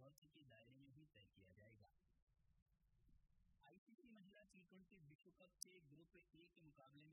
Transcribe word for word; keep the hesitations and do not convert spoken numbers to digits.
Policy के दायरे में ही तय किया जाएगा। आईसीसी महिला टी ट्वेंटी विश्व कप के ग्रुप ए के मुकाबले में